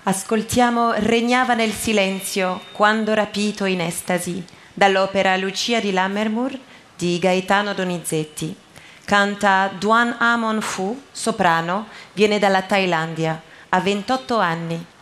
Ascoltiamo Regnava nel silenzio, quando rapito in estasi, dall'opera Lucia di Lammermoor di Gaetano Donizetti. Canta Duan Amon Phu, soprano, viene dalla Thailandia, ha 28 anni.